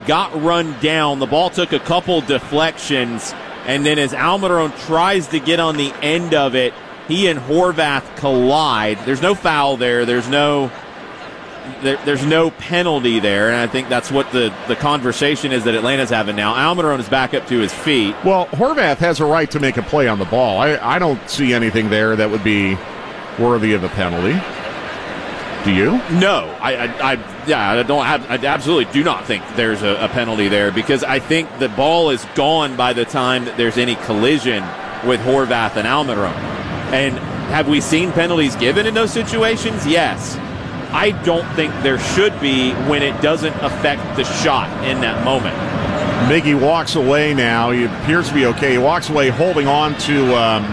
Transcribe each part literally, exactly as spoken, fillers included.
got run down. The ball took a couple deflections, and then as Almiron tries to get on the end of it, he and Horvath collide. There's no foul there. There's no there, there's no penalty there, and I think that's what the, the conversation is that Atlanta's having now. Almiron is back up to his feet. Well, Horvath has a right to make a play on the ball. I, I don't see anything there that would be worthy of a penalty. Do you? No, I, I, I yeah, I don't have. I absolutely do not think there's a, a penalty there, because I think the ball is gone by the time that there's any collision with Horvath and Almiron. And have we seen penalties given in those situations? Yes. I don't think there should be when it doesn't affect the shot in that moment. Miggy walks away now. He appears to be okay. He walks away holding on to, um,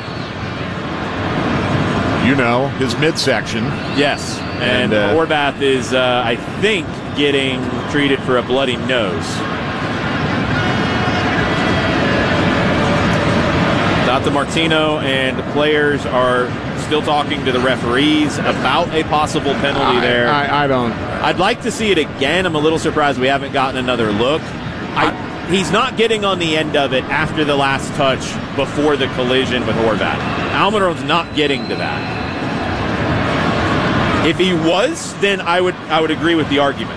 you know, his midsection. Yes. And, and uh, Horvath is, uh, I think, getting treated for a bloody nose. Tata Martino and the players are still talking to the referees about a possible penalty I, there. I, I don't. I'd like to see it again. I'm a little surprised we haven't gotten another look. I, he's not getting on the end of it after the last touch before the collision with Horvath. Almiron's not getting to that. If he was, then I would I would agree with the argument.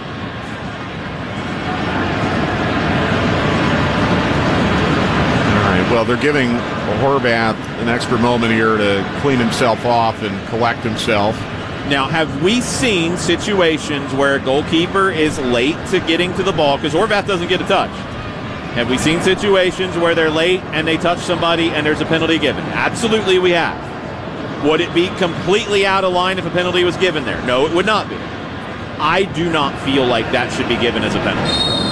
All right. Well, they're giving Horvath an extra moment here to clean himself off and collect himself. Now, have we seen situations where a goalkeeper is late to getting to the ball because Horvath doesn't get a touch? Have we seen situations where they're late and they touch somebody and there's a penalty given? Absolutely, we have. Would it be completely out of line if a penalty was given there? No, it would not be. I do not feel like that should be given as a penalty.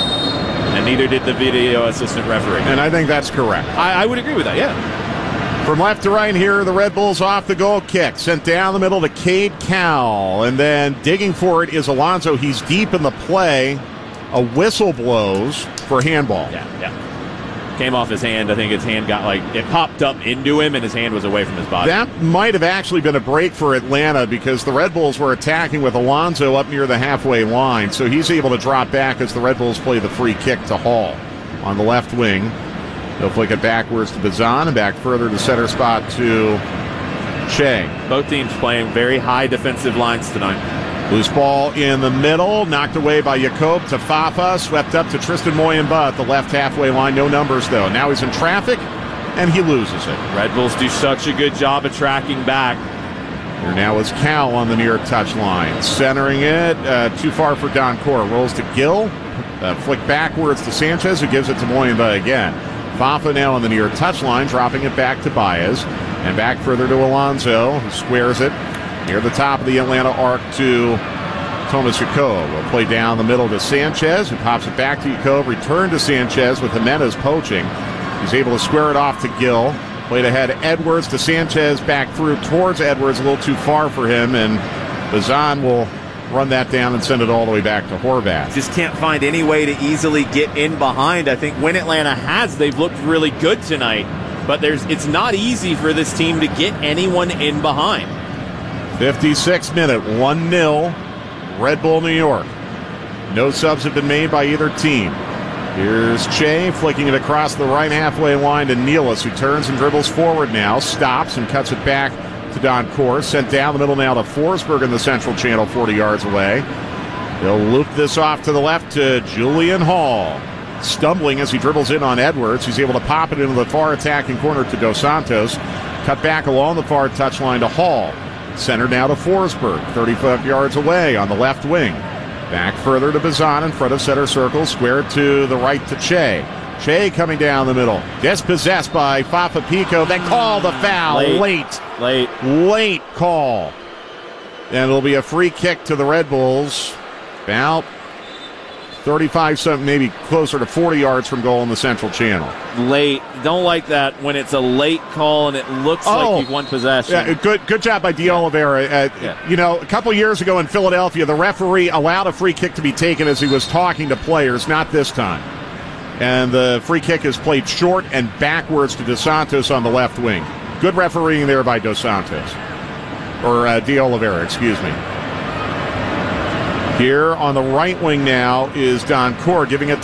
And neither did the video assistant referee. And I think that's correct. I, I would agree with that, yeah. From left to right here, the Red Bulls off the goal kick. Sent down the middle to Cade Cowell. And then digging for it is Alonso. He's deep in the play. A whistle blows for handball. Yeah, yeah. Came off his hand. I think his hand got like, it popped up into him and his hand was away from his body. That might have actually been a break for Atlanta because the Red Bulls were attacking with Alonso up near the halfway line. So he's able to drop back as the Red Bulls play the free kick to Hall on the left wing. They'll flick it backwards to Bazan and back further to center spot to Che. Both teams playing very high defensive lines tonight. Loose ball in the middle, knocked away by Jakob to Fafa, swept up to Tristan Moyamba at the left halfway line. No numbers, though. Now he's in traffic, and he loses it. Red Bulls do such a good job of tracking back. Here now is Cal on the near touch line. Centering it, uh, too far for Don Cor. Rolls to Gill, uh, flick backwards to Sanchez, who gives it to Moyamba again. Fafa now on the near touch line, dropping it back to Baez. And back further to Alonso, who squares it near the top of the Atlanta arc to Thomas Jakob. Will play down the middle to Sanchez, who pops it back to Jakob. Return to Sanchez with Jimenez poaching. He's able to square it off to Gill. Played ahead Edwards to Sanchez, back through towards Edwards, a little too far for him, and Bazan will run that down and send it all the way back to Horvath. Just can't find any way to easily get in behind. I think when Atlanta has, they've looked really good tonight, but there's it's not easy for this team to get anyone in behind. fifty-sixth minute, one nil, Red Bull New York. No subs have been made by either team. Here's Che flicking it across the right halfway line to Nealis, who turns and dribbles forward now, stops and cuts it back to Don Cor. Sent down the middle now to Forsberg in the central channel, forty yards away. They'll loop this off to the left to Julian Hall. Stumbling as he dribbles in on Edwards. He's able to pop it into the far attacking corner to Dos Santos. Cut back along the far touchline to Hall. Center now to Forsberg, thirty-five yards away on the left wing. Back further to Bazan in front of center circle, squared to the right to Che. Che coming down the middle, dispossessed by Fafa Pico. They call the foul late. late. Late. Late call. And it'll be a free kick to the Red Bulls. About thirty-five, something, maybe closer to forty yards from goal in the central channel. Late. Don't like that when it's a late call and it looks oh, like you've won possession. Yeah, good good job by Di Oliveira. Uh, yeah. You know, a couple years ago in Philadelphia, the referee allowed a free kick to be taken as he was talking to players, not this time. And the free kick is played short and backwards to Dos Santos on the left wing. Good refereeing there by Dos Santos. Or uh, Di Oliveira, excuse me. Here on the right wing now is Don Core, giving it